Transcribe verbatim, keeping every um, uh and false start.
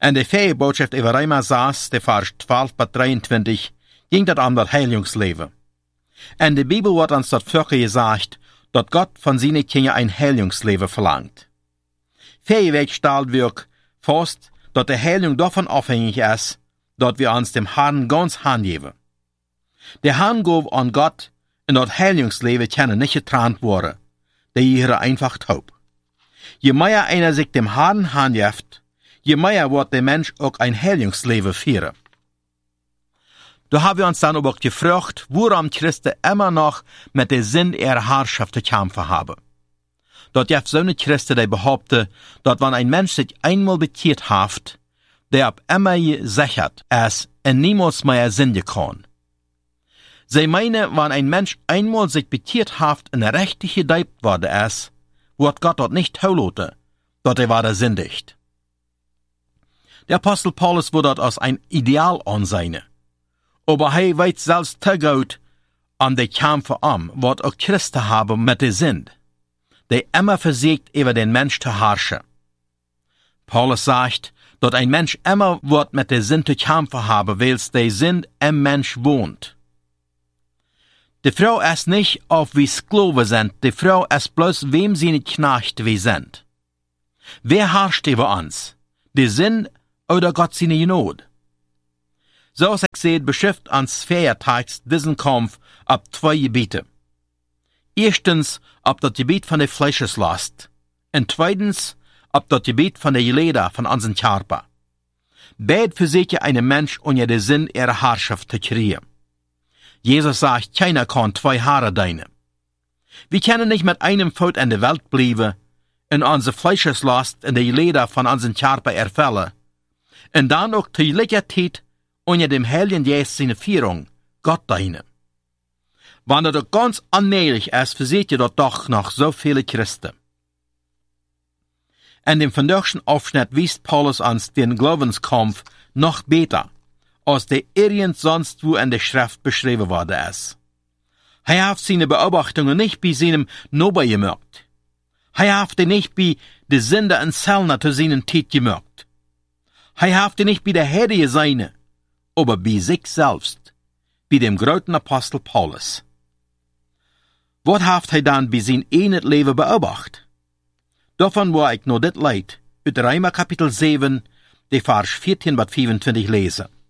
En de vierde boodschap over Römer zes, de vers twaalf tot drieëntwintig, ging dat om dat Heilingsleven. En de Bibel wordt ons dat vorige gezegd, dat God van zijn Kinder ein Heilingsleven verlangt. Vierweg stelt wir vast, dat de Heilung davon afhängig ist, dat wir uns dem Herrn ganz hingeben. De Hingabe an Gott in dat Heilungsleven kann nicht getrennt worden, der ihre einfach taub. Je mehr einer sich dem Herrn hingibt, je mehr wird der Mensch auch ein Heilungsleven führen. Da haben wir uns dann aber gefragt, warum Christen immer noch mit der Sinn ihrer Herrschaft zu kämpfen haben. Dort gibt so eine Christen, die behaupten, dass wenn ein Mensch sich einmal bekehrt hat, der ab immer gesichert ist und niemals mehr sündigen kann. Sie meinen, wenn ein Mensch einmal sich bekehrt hat und richtig gedeibt worden ist, wird Gott dort nicht zulassen, dass er weiter sündigt. Der Apostel Paulus wird dort als ein Ideal ansehen. Aber er weiß selbst zu gut an die Kämpfe an, was auch Christen haben mit der Sünd, die immer versucht, über den Mensch zu herrschen. Paulus sagt, dass ein Mensch immer wird mit der Sünd zu kämpfen haben, weil die Sünd im Mensch wohnt. Die Frau ist nicht auf wie Sklaven sind, die Frau ist bloß wem sie nicht Knecht wie sind. Wer herrscht über uns? Die Sünd oder Gott seine Gnade? So als ich sehe, beschäftigt uns Feiertags diesen Kampf ab zwei Gebiete. Erstens ab das Gebiet von der Fleischeslast und zweitens ab das Gebiet von der Leder von unseren Körper. Beid versuchen einen Mensch unter den Sinn ihrer Herrschaft zu kriegen. Jesus sagt, keiner kann zwei Haare dienen. Wir können nicht mit einem Fuß in der Welt bleiben und unsere Fleischeslast in der Leder von unseren Körper erfüllen und dann auch zur gleichen Zeit unter dem Heiligen Geist seine Führung, Gott dienen. Wenn das doch ganz allmählich ist, verseht ihr dort doch noch so viele Christen. In dem vandaagschen Aufschnitt wies Paulus uns den Glaubenskampf noch besser, als der irgend sonst wo in der Schrift beschrieben worden ist. Er hat seine Beobachtungen nicht bei seinem Nober gemerkt. Er hat die nicht bei der Sünder und Zellner zu seinen Zeit gemerkt. Er hat die nicht bei der Herde seine, aber bei sich selbst, bei dem großen Apostel Paulus. Was hat er dann bei seinem eigenen Leben beobachtet? Davon war ich nur das Leid, uit Römer Kapitel sieben, die Vers vierzehn bis fünfundzwanzig lesen.